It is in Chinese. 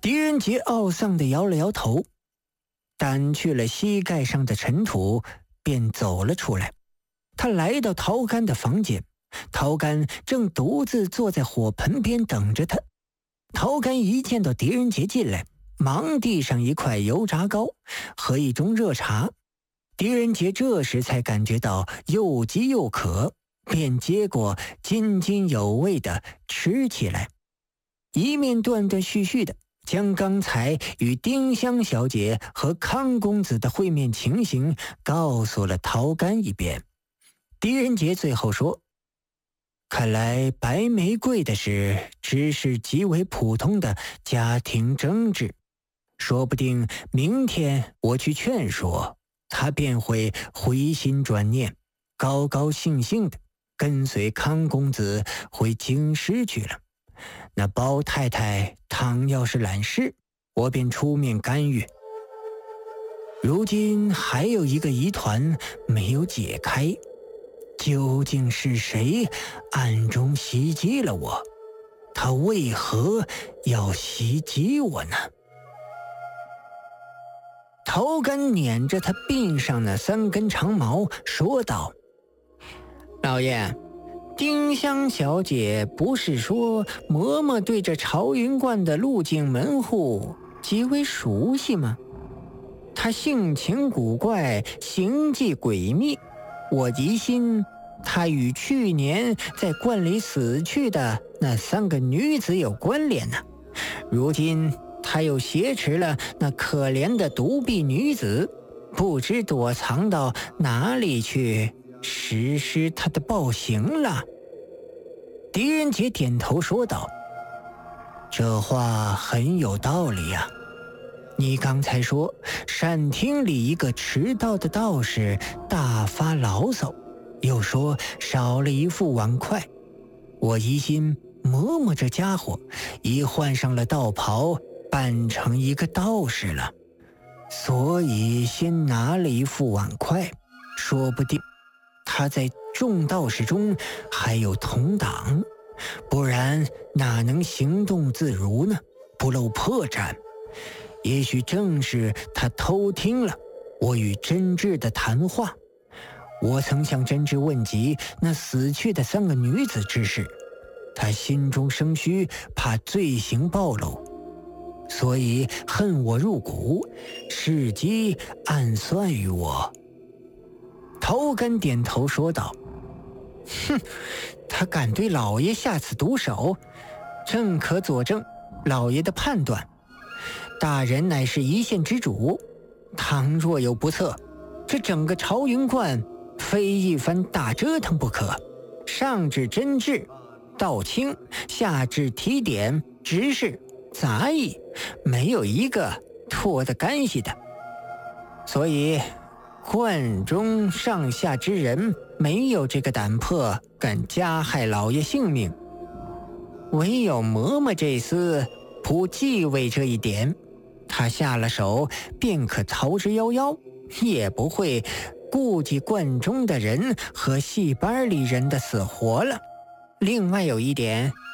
狄仁杰懊丧地摇了摇头，掸去了膝盖上的尘土，便走了出来。他来到陶干的房间，陶干正独自坐在火盆边等着他。陶干一见到狄仁杰进来，忙递上一块油炸糕和一盅热茶。狄仁杰这时才感觉到又饥又渴，便接过津津有味地吃起来，一面断断续续的将刚才与丁香小姐和康公子的会面情形告诉了陶干一遍。狄仁杰最后说：“看来白玫瑰的事只是极为普通的家庭争执，说不定明天我去劝说他，便会回心转念，高高兴兴的跟随康公子回京师去了。那包太太倘要是懒事，我便出面干预。如今还有一个疑团没有解开，究竟是谁暗中袭击了我？他为何要袭击我呢？”陶干捻着他鬓上那3根长毛说道：“老爷，丁香小姐不是说嬷嬷对这朝云观的路径门户极为熟悉吗？她性情古怪，行迹诡秘，我疑心她与去年在观里死去的那3个女子有关联呢。如今她又挟持了那可怜的独臂女子，不知躲藏到哪里去实施她的暴行了。”狄仁杰点头说道：“这话很有道理呀。你刚才说善厅里一个迟到的道士大发牢骚，又说少了一副碗筷，我疑心嬷嬷这家伙已换上了道袍，扮成一个道士了，所以先拿了一副碗筷。说不定他在众道士中还有同党，不然哪能行动自如呢？不露破绽。也许正是他偷听了我与真挚的谈话。我曾向真挚问及那死去的3个女子之事，他心中生虚，怕罪行暴露，所以恨我入骨，伺机暗算于我。”陶干点头说道：“哼，他敢对老爷下此毒手，正可佐证老爷的判断。大人乃是一县之主，倘若有不测，这整个朝云观非一番大折腾不可。上至侦治、道清，下至提点、执事、杂役，没有一个脱得干系的。所以观中上下之人没有这个胆魄敢加害老爷性命，唯有嬷嬷这厮不忌讳这一点，他下了手便可逃之夭夭，也不会顾及观中的人和戏班里人的死活了。另外有一点